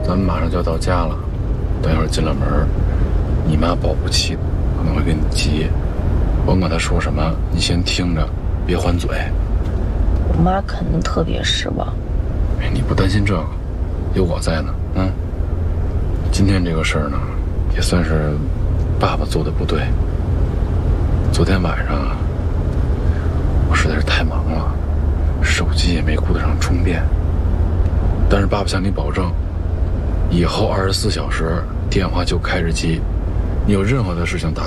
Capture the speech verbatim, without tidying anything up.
咱们马上就要到家了，等一会儿进了门，你妈保不齐可能会跟你急，甭管她说什么，你先听着，别还嘴。 我妈肯定特别失望。 哎，你不担心这个，有我在呢。嗯，今天这个事儿呢，也算是爸爸做的不对。昨天晚上啊，我实在是太忙了，手机也没顾得上充电。但是爸爸向你保证，以后二十四小时电话就开着机，你有任何的事情打